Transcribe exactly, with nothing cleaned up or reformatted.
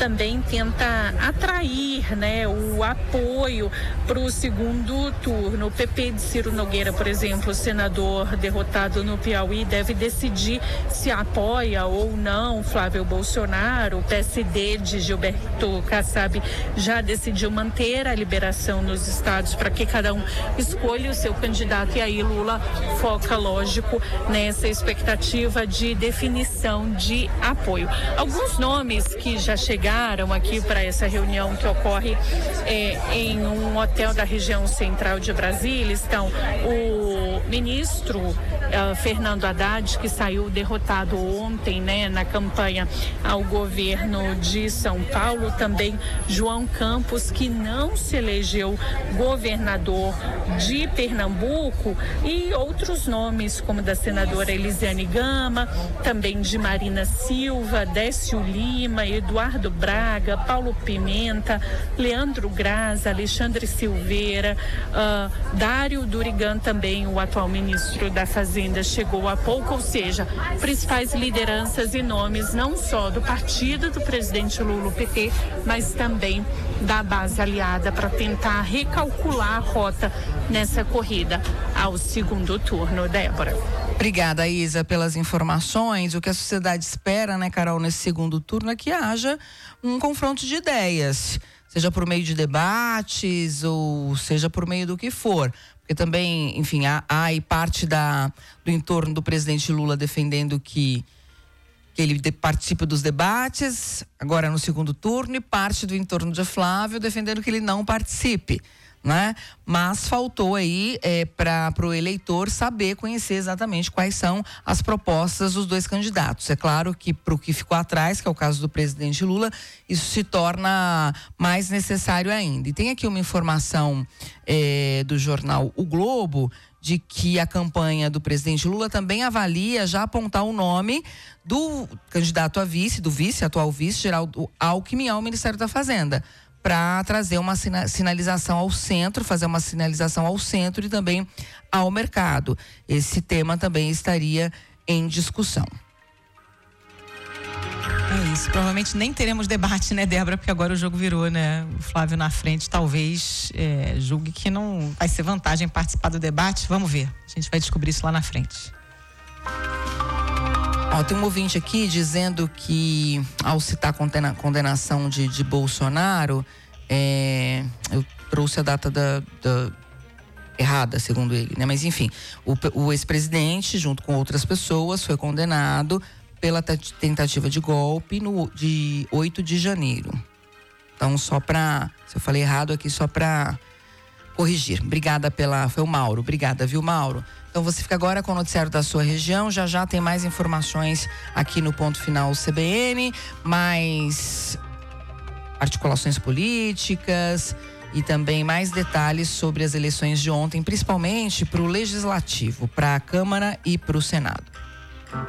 também tenta atrair, né, o apoio para o segundo turno. O P P de Ciro Nogueira, por exemplo, o senador derrotado no Piauí, deve decidir se apoia ou não Flávio Bolsonaro. O P S D de Gilberto Kassab já decidiu manter a liberação nos estados para que cada um escolha o seu candidato, e aí Lula foca, lógico, nessa expectativa de definição de apoio. Alguns nomes que já chegaram aqui para essa reunião que ocorre é, em um hotel da região central de Brasília estão o ministro uh, Fernando Haddad, que saiu derrotado ontem, né, na campanha ao governo de São Paulo, também João Campos, que não se elegeu governador de Pernambuco, e outros nomes como da senadora Elisiane Gama, também de Marina Silva, Décio Lima, Eduardo Braga, Paulo Pimenta, Leandro Graça, Alexandre Silveira, uh, Dário Durigan, também o atual ministro da Fazenda, chegou há pouco, ou seja, principais lideranças e nomes não só do partido do presidente Lula, o P T, mas também da base aliada para tentar recalcular a rota nessa corrida ao segundo turno. Débora. Obrigada, Isa, pelas informações. O que a sociedade espera, né, Carol, nesse segundo turno é que haja um confronto de ideias, seja por meio de debates ou seja por meio do que for. Porque também, enfim, há, há aí parte da, do entorno do presidente Lula defendendo que, que ele de, participe dos debates, agora no segundo turno, e parte do entorno de Flávio defendendo que ele não participe, né? Mas faltou aí é, para o eleitor saber, conhecer exatamente quais são as propostas dos dois candidatos. É claro que para o que ficou atrás, que é o caso do presidente Lula, isso se torna mais necessário ainda. E tem aqui uma informação é, do jornal O Globo, de que a campanha do presidente Lula também avalia já apontar o nome do candidato a vice, do vice, atual vice, Geraldo Alckmin, ao Ministério da Fazenda, para trazer uma sinalização ao centro, fazer uma sinalização ao centro e também ao mercado. Esse tema também estaria em discussão. É isso, provavelmente nem teremos debate, né, Débora, porque agora o jogo virou, né? O Flávio na frente talvez é, julgue que não vai ser vantagem participar do debate. Vamos ver, a gente vai descobrir isso lá na frente. Ó, tem um ouvinte aqui dizendo que, ao citar a condena, condenação de, de Bolsonaro, é, eu trouxe a data da, da errada, segundo ele, né? Mas enfim, o, o ex-presidente, junto com outras pessoas, foi condenado pela tentativa de golpe no, de oito de janeiro. Então, só para, se eu falei errado aqui, só para corrigir. Obrigada pela, foi o Mauro, obrigada, viu, Mauro? Então você fica agora com o noticiário da sua região, já já tem mais informações aqui no Ponto Final C B N, mais articulações políticas e também mais detalhes sobre as eleições de ontem, principalmente para o Legislativo, para a Câmara e para o Senado.